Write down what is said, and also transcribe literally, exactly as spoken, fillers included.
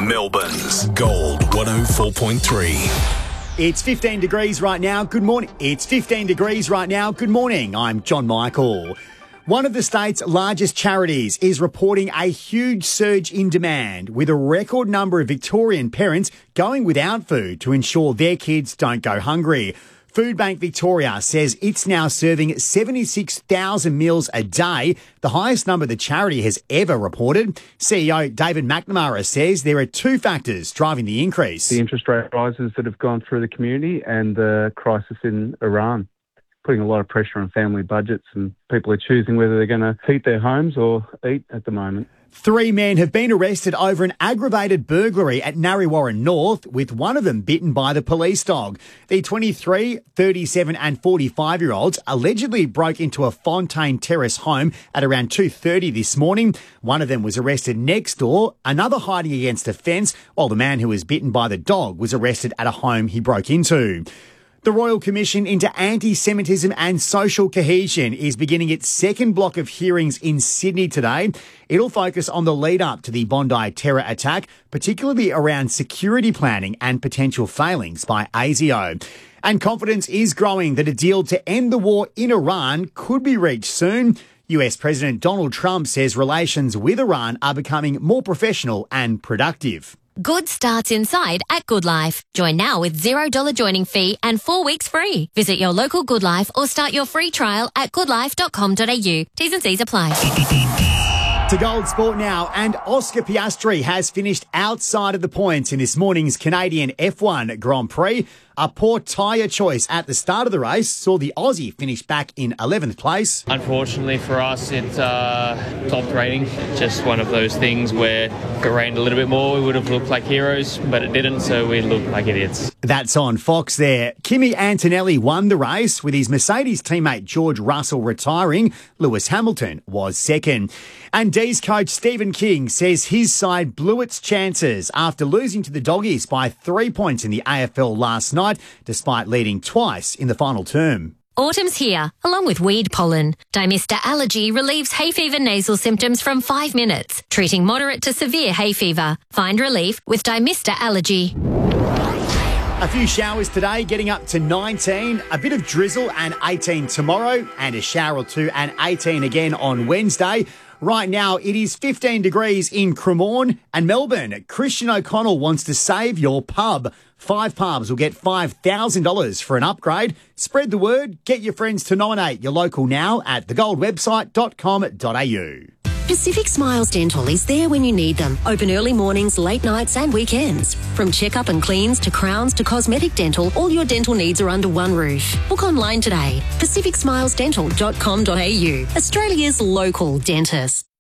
Melbourne's Gold one oh four point three. It's fifteen degrees right now. Good morning. It's fifteen degrees right now. Good morning. I'm John Michael. One of the state's largest charities is reporting a huge surge in demand, with a record number of Victorian parents going without food to ensure their kids don't go hungry. Foodbank Victoria says it's now serving seventy-six thousand meals a day, the highest number the charity has ever reported. C E O David McNamara says there are two factors driving the increase. The interest rate rises that have gone through the community and the crisis in Iran, putting a lot of pressure on family budgets, and people are choosing whether they're going to heat their homes or eat at the moment. Three men have been arrested over an aggravated burglary at Narrewarren North, with one of them bitten by the police dog. The twenty-three, thirty-seven and forty-five-year-olds allegedly broke into a Fontaine Terrace home at around two thirty this morning. One of them was arrested next door, another hiding against a fence, while the man who was bitten by the dog was arrested at a home he broke into. The Royal Commission into Anti-Semitism and Social Cohesion is beginning its second block of hearings in Sydney today. It'll focus on the lead-up to the Bondi terror attack, particularly around security planning and potential failings by ASIO. And confidence is growing that a deal to end the war in Iran could be reached soon. U S President Donald Trump says relations with Iran are becoming more professional and productive. Good starts inside at Good Life. Join now with zero dollars joining fee and four weeks free. Visit your local Good Life or start your free trial at good life dot com dot a u. T's and C's apply. To Gold Sport now, and Oscar Piastri has finished outside of the points in this morning's Canadian F one Grand Prix. A poor tyre choice at the start of the race saw the Aussie finish back in eleventh place. Unfortunately for us, it uh, topped raining. Just one of those things where if it rained a little bit more, we would have looked like heroes, but it didn't, so we looked like idiots. That's on Fox there. Kimi Antonelli won the race, with his Mercedes teammate George Russell retiring. Lewis Hamilton was second. And D's coach Stephen King says his side blew its chances after losing to the Doggies by three points in the A F L last night, despite leading twice in the final term. Autumn's here, along with weed pollen. Dymista Allergy relieves hay fever nasal symptoms from five minutes, treating moderate to severe hay fever. Find relief with Dymista Allergy. A few showers today, getting up to nineteen, a bit of drizzle and eighteen tomorrow, and a shower or two and eighteen again on Wednesday. Right now, it is fifteen degrees in Cremorne and Melbourne. Christian O'Connell wants to save your pub. Five pubs will get five thousand dollars for an upgrade. Spread the word. Get your friends to nominate your local now at the gold website dot com dot a u. Pacific Smiles Dental is there when you need them. Open early mornings, late nights and weekends. From checkup and cleans to crowns to cosmetic dental, all your dental needs are under one roof. Book online today. pacific smiles dental dot com dot a u. Australia's local dentist.